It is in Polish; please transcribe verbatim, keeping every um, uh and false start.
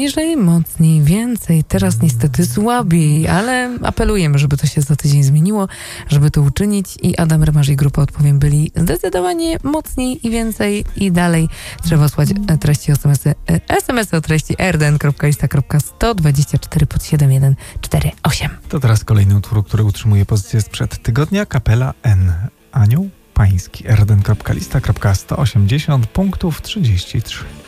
Bliżej, mocniej, więcej. Teraz niestety słabiej, ale apelujemy, żeby to się za tydzień zmieniło, żeby to uczynić i Adam Rymarz i grupa Odpowiem byli zdecydowanie mocniej i więcej i dalej trzeba słuchać treści es em esy, es em esy o treści r d n kropka lista kropka sto dwadzieścia cztery pod siedem jeden cztery osiem. To teraz kolejny utwór, który utrzymuje pozycję sprzed tygodnia. Kapela N. Anioł Pański. r d n kropka lista kropka sto osiemdziesiąt punktów trzydzieści trzy.